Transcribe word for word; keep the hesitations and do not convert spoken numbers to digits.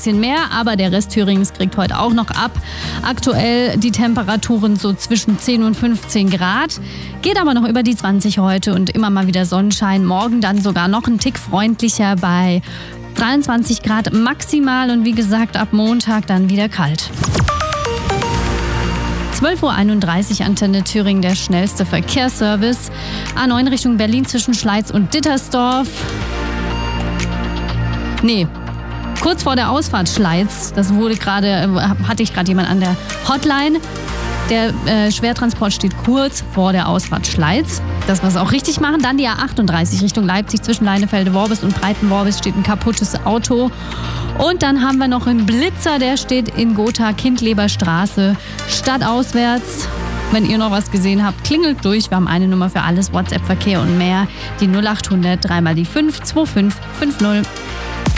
bisschen mehr, aber der Rest Thüringens kriegt heute auch noch ab. Aktuell die Temperaturen so zwischen zehn und fünfzehn Grad. Geht aber noch über die zwanzig heute und immer mal wieder Sonnenschein. Morgen dann sogar noch ein Tick freundlicher bei dreiundzwanzig Grad maximal und wie gesagt ab Montag dann wieder kalt. zwölf Uhr einunddreißig, Antenne Thüringen, der schnellste Verkehrsservice. A neun Richtung Berlin zwischen Schleiz und Dittersdorf. Nee, kurz vor der Ausfahrt Schleiz, das wurde gerade, hatte ich gerade jemand an der Hotline. Der äh, Schwertransport steht kurz vor der Ausfahrt Schleiz. Das, was wir auch richtig machen. Dann die A achtunddreißig Richtung Leipzig zwischen Leinefelde-Worbis und Breiten-Worbis steht ein kaputtes Auto. Und dann haben wir noch einen Blitzer, der steht in Gotha-Kindleberstraße stadtauswärts. Wenn ihr noch was gesehen habt, klingelt durch. Wir haben eine Nummer für alles, WhatsApp-Verkehr und mehr. Die null acht hundert, dreimal die fünf, zwei fünf fünf null.